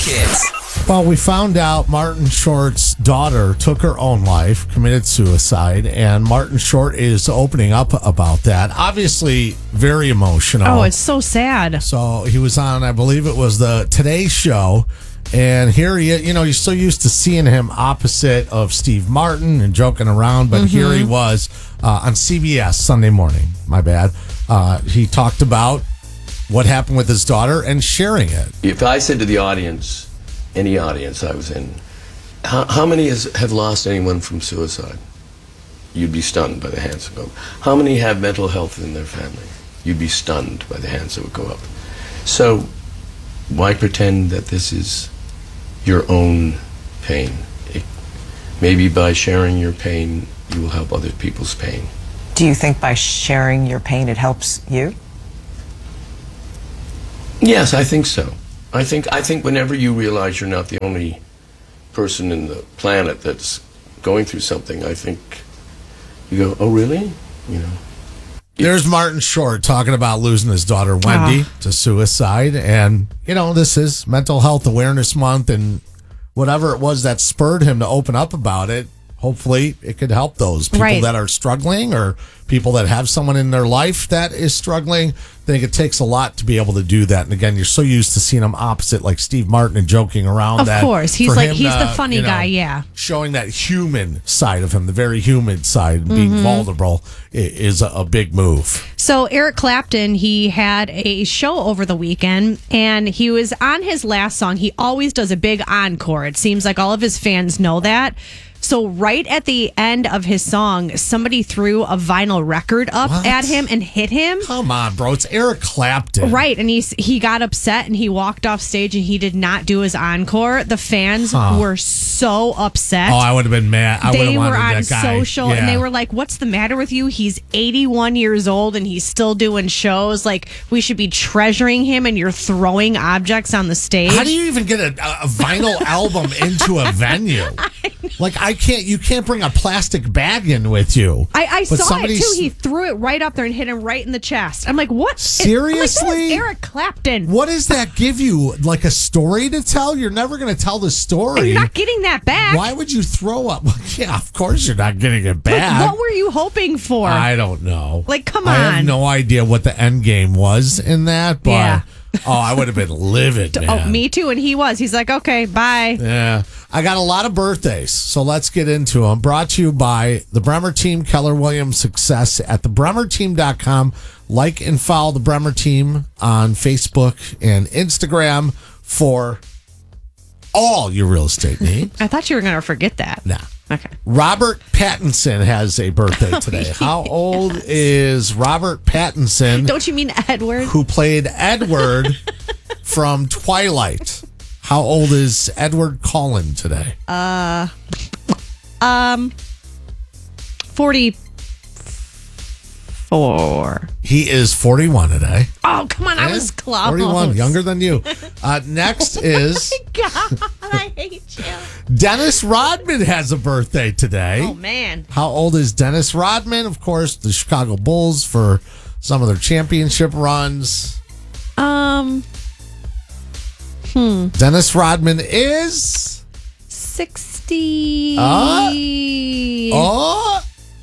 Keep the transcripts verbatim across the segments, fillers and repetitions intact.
Hits. Well, we found out Martin Short's daughter took her own life, committed suicide, and Martin Short is opening up about that. Obviously, very emotional. Oh, it's so sad. So he was on, I believe it was the Today Show, and here he, you know, you're so used to seeing him opposite of Steve Martin and joking around, but mm-hmm. here he was uh, on C B S Sunday morning. My bad. Uh, he talked about what happened with his daughter and sharing it. If I said to the audience, any audience I was in, how, how many has, have lost anyone from suicide? You'd be stunned by the hands that go. How many have mental health in their family? You'd be stunned by the hands that would go up. So why pretend that this is your own pain? It, maybe by sharing your pain, you will help other people's pain. Do you think by sharing your pain, it helps you? Yes, I think so. I think I think whenever you realize you're not the only person in the planet that's going through something, I think you go, oh, really? You know. There's Martin Short talking about losing his daughter, Wendy, oh. to suicide. And, you know, this is Mental Health Awareness Month, and whatever it was that spurred him to open up about it, hopefully it could help those people right. that are struggling or people that have someone in their life that is struggling. I think it takes a lot to be able to do that. And again, you're so used to seeing him opposite like Steve Martin and joking around. Of that course. He's like, he's to, the funny you know, guy, yeah. Showing that human side of him, the very human side, and being mm-hmm. vulnerable is a, a big move. So Eric Clapton, he had a show over the weekend, and he was on his last song. He always does a big encore. It seems like all of his fans know that. So right at the end of his song, somebody threw a vinyl record up what? at him and hit him. Come on, bro. It's Eric Clapton. Right. And he, he got upset and he walked off stage and he did not do his encore. The fans huh. were so upset. Oh, I would have been mad. I they were on that guy. social yeah. and they were like, what's the matter with you? He's eighty-one years old and he's still doing shows. Like, we should be treasuring him, and you're throwing objects on the stage. How do you even get a, a vinyl album into a venue? Like, I can't, you can't bring a plastic bag in with you. I, I saw it too. He threw it right up there and hit him right in the chest. I'm like, what? Seriously? I'm like, that is Eric Clapton. What does that give you? Like a story to tell? You're never going to tell the story. And you're not getting that back. Why would you throw up? Well, yeah, of course you're not getting it back. Like, what were you hoping for? I don't know. Like, come on. I have no idea what the end game was in that, but yeah. oh, I would have been livid, man. Oh, me too. And he was. He's like, okay, bye. Yeah. I got a lot of birthdays, so let's get into them. Brought to you by the Bremer Team, Keller Williams Success at the bremer team dot com. Like and follow the Bremer Team on Facebook and Instagram for all your real estate needs. I thought you were going to forget that. Nah. Okay. Robert Pattinson has a birthday today. How old is Robert Pattinson? Don't you mean Edward? Who played Edward from Twilight. How old is Edward Cullen today? Uh, um, forty-four. He is forty-one today. Oh, come on. Yeah, I was close. forty-one, younger than you. Uh, next is... Oh, my God. I hate you. Dennis Rodman has a birthday today. Oh, man. How old is Dennis Rodman? Of course, the Chicago Bulls for some of their championship runs. Um... Hmm. Dennis Rodman is sixty. Uh, oh,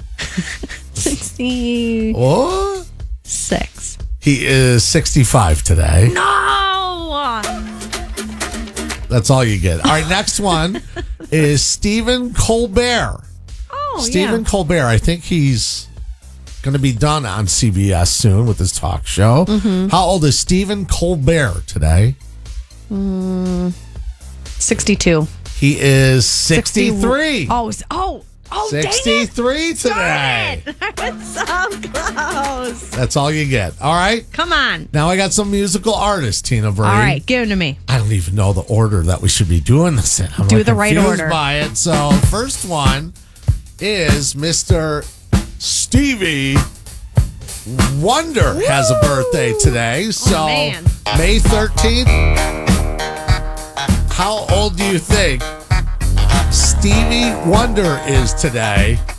sixty. Oh, six. He is sixty-five today. No. That's all you get. All right, next one is Stephen Colbert. Oh, Stephen yeah. Colbert. I think he's going to be done on C B S soon with his talk show. Mm-hmm. How old is Stephen Colbert today? Mm, sixty-two. He is sixty-three. sixty, oh, oh, oh, sixty-three today. That's so close. That's all you get. All right. Come on. Now I got some musical artists, Tina Breen. All right, give them to me. I don't even know the order that we should be doing this in. I'm Do like the right confused order. by it. So first one is Mister Stevie Wonder. Woo! Has a birthday today. So oh, man. May thirteenth. How old do you think Stevie Wonder is today?